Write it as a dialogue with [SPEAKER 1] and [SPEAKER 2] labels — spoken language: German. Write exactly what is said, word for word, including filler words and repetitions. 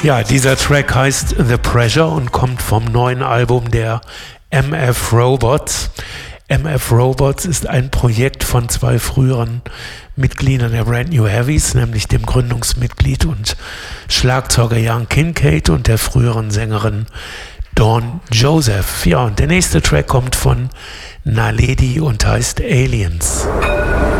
[SPEAKER 1] Ja, dieser Track heißt The Pressure und kommt vom neuen Album der M F Robots. M F Robots ist ein Projekt von zwei früheren Mitgliedern der Brand New Heavies, nämlich dem Gründungsmitglied und Schlagzeuger Jan Kincaid und der früheren Sängerin Dawn Joseph. Ja, und der nächste Track kommt von Naledi und heißt Aliens.